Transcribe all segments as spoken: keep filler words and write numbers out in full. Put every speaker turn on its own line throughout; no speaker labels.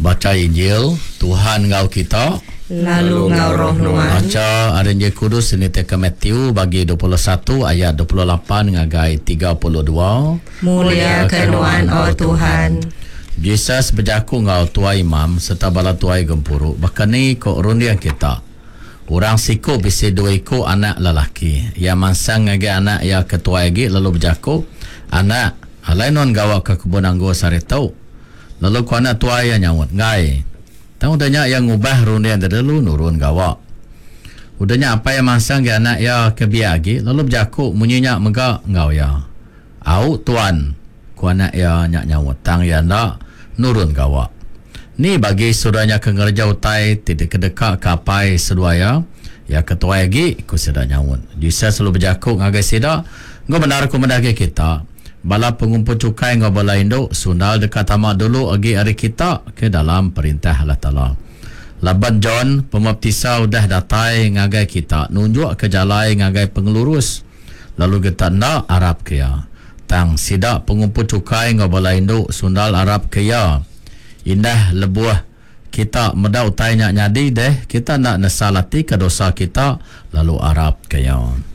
baca Injil Tuhan ngau kita
lalu ngau roh nuan.
Baca ada Injil Kudus ini teka Matthew bagi dua puluh satu ayat dua puluh lapan ngagai tiga puluh dua.
Mulia kenuan oh Tuhan.
Jesus berjaku ngau tuai imam serta bala tuai gempuru. Bahkan ni kok rundian kita. Orang siku bisi dua iku anak lelaki. Ya mansang ngagi anak ya ketua lagi lalu berjaku anak alai non gawa ke kebun anggur sari tau. Lalu ku anak tuai yang nyawut ngai. Tahu udahnya yang ngubah rundian dulu nurun gawa. Udahnya apa yang mansang ngagi anak ya kebiagi lalu berjaku munyinya megak ngau ya. Au tuan ku anak ya nyak nyawut tang ya ndak nurun gawa. Ni bagi saudaranya kengerja utai tidak kedekak kapai seduaya ya ketua lagi ku sedar nyawun. Jisa selalu berjakuk ngagai sida ngau benar ku mendaki kita bala pengumpul cukai ngau bala induk sundal dekat tamak dulu agi hari kita ke dalam perintah Allah Ta'ala. Laban John pembaptisa udah datai ngagai kita nunjuk ke jalai ngagai pengelurus lalu kita nak Arab kaya tang sida pengumpul cukai ngau bala induk sundal Arab kaya indah lebuah kita medau tanya nyadi deh kita nak nesalati ke dosa kita lalu Arab kaya.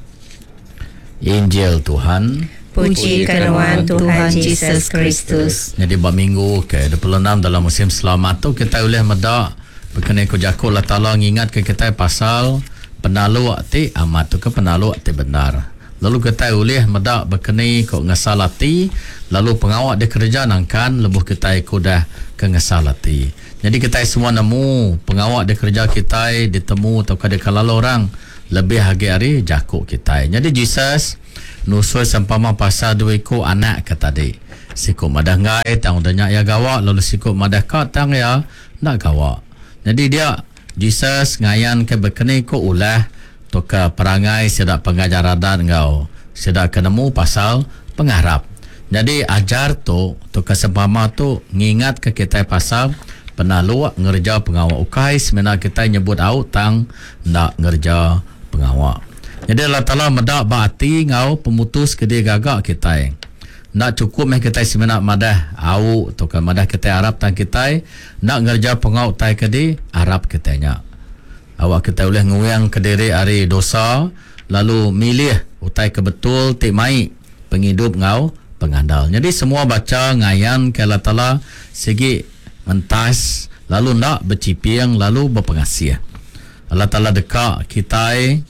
Injil Tuhan.
Puji kenuan Tuhan Yesus Kristus.
Jadi berminggu ke dua puluh enam dalam musim selamat tu kita boleh medak berkenai ku jakul Allah Ta'ala ngingat ke kita pasal penalu waktu amat tu ke penalu waktu benar. Lalu kita boleh medak berkenai kok ngesalati lalu pengawak dia kerja nangkan lebuh kita ikut dah ke ngesalati. Jadi kita semua nemu pengawak dia kerja kita ditemu atau kada kalau orang lebih hagi hari jakuk kita. Jadi Jesus nusul sempama pasal dua ikut anak ke tadi. Sikut madah ngai tang udahnya ya gawak lalu sikut madah kat tang ya nak gawak. Jadi dia Jesus ngayan ke berkenai ko ulah toka perangai sedak pengajar adat engkau sedak kenemu pasal pengharap. Jadi ajar tu toka sempama tu ngingat ke kita pasal penalu ngerja pengawak ukai semena kita nyebut au tang nak ngerja pengawak. Jadi Allah Ta'ala medak bati ngau pemutus ke dia gagak kita nak cukup meh kita semena madah au toka madah kita Arab tang kita nak ngerja pengawak tai ke dia Arab kitanya. Awak kita boleh nguyang ke diri hari dosa lalu milih utai kebetul tik mai penghidup ngau pengandal. Jadi semua baca ngayan ke Allah Ta'ala segi mentas lalu nak bercipiang lalu berpengasih. Allah Ta'ala dekat kita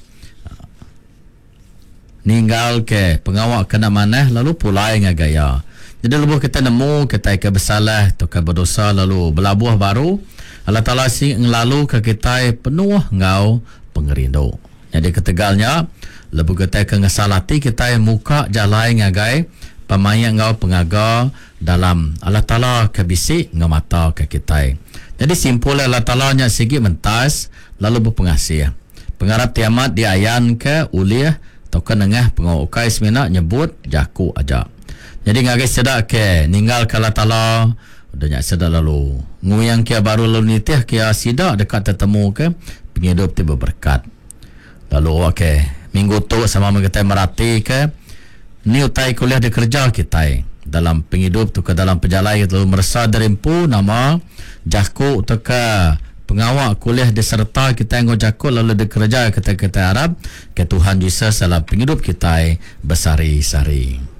ninggal ke pengawak kena manah lalu pulai ngagaya. Jadi lebuh kita nemu kita ke bersalah atau ke berdosa lalu belabuh baru Allah Ta'ala si ngelalu ke kita penuh ngau pengerindu. Jadi ketegalnya lebu kita ke ngesalati kita muka jalai ngagai pemaya ngau pengaga dalam Allah Ta'ala ke bisik ngemata ke kita. Jadi simpul Allah Ta'ala nya segi mentas lalu berpengasih. Pengarap tiamat diayan ke uliah atau ke nengah pengawakai semena nyebut jaku aja. Jadi ngagai sedak ke ninggal ke Allah Ta'ala udah nyak sedar lalu nguyang kia baru lalu nitih kia sidak dekat tertemu ke penghidup tiba berkat lalu okey minggu tu sama kita merati ke ni utai kuliah di kerja kita dalam penghidup tu ke dalam perjalanan lalu merasa derimpu nama jaku tu ke pengawak kuliah diserta kita yang jaku lalu di kerja kita kita Arab ke Tuhan Yesus dalam penghidup kita bersari-sari.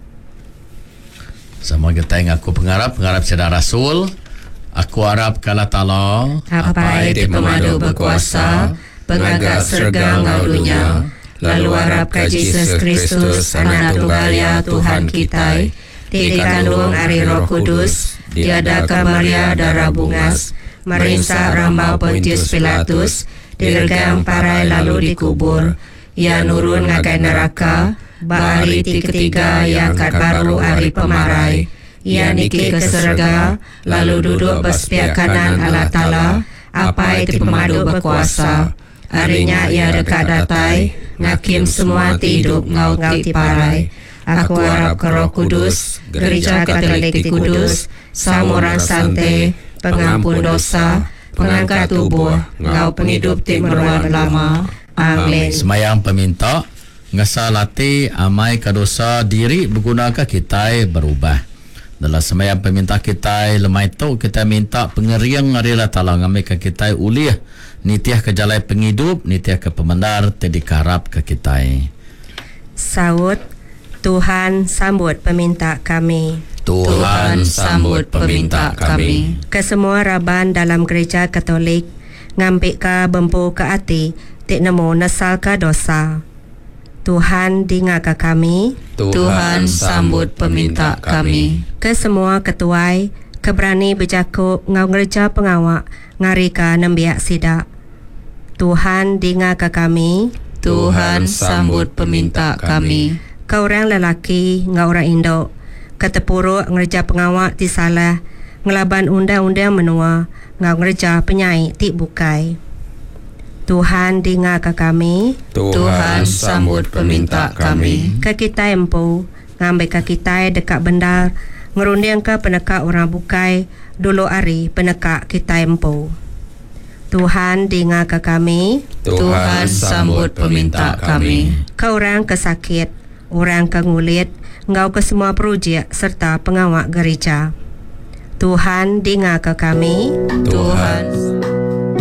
Sama kita yang aku pengharap pengharap sedar Rasul aku harap kala Ta'ala
apa itu pemadu berkuasa pengagak serga ngau dunia lalu harap ke Yesus Kristus anak tunggal ya Tuhan kita dikandung ari Roh Kudus diadakan Maria darah bungas merinsak rambau Pontius Pilatus diregang parai lalu dikubur ia nurun ngagai neraka bahari ketiga yang kat baru hari pemarai ia niki ke surga lalu duduk bersepiak kanan Allah Ta'ala apa itu pemadu berkuasa harinya ia dekat datai ngakim semua hidup ngau ti parai. Aku harap ke Roh Kudus gereja Katolik Kudus samuran sante pengampun dosa pengangkat tubuh ngau penghidup ti meruan lama. Amin.
Semayang peminta ngasalati amai kadosa diri bergunakah kita berubah Dalam sembahyang peminta kita lemai tu kita minta pengeriang arilah taala ngambil ke kita uliah nitiah ke jalai penghidup nitiah ke pemandar tadi karap ke kita.
Saud, Tuhan sambut peminta kami.
Tuhan sambut peminta kami.
Kesemua raban dalam gereja Katolik ngambil ke bempu ke hati tik nemu nasal ke dosa. Tuhan dengar ke kami.
Tuhan sambut peminta kami.
Ke semua ketuai keberani berjakup ngau gereja pengawak ngari ke nembiak sidak. Tuhan dengar ke kami.
Tuhan sambut peminta kami.
Kau orang lelaki ngau orang Indo ketepuruk gereja pengawak ti salah ngelaban undang-undang menua ngau gereja penyai ti bukai. Tuhan dengar ke kami.
Tuhan sambut peminta kami.
Ke kita empu ngambil ke kita dekat bendar ngerunding ke penekak orang bukai dulu hari penekak kita empu. Tuhan dengar ke kami.
Tuhan sambut peminta kami.
Ke orang kesakit, orang ke ngulit, ngau ke semua projek serta pengawak gereja. Tuhan dengar ke kami.
Tuhan